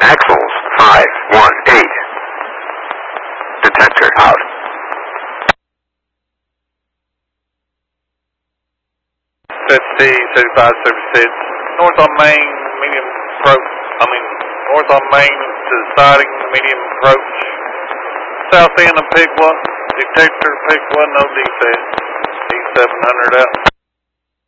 Axles 518. Detector out. 3576. North on Main, medium approach. North on Main to the siding, medium approach. South end of Piqua. Detector Piqua, no defect. D700 out.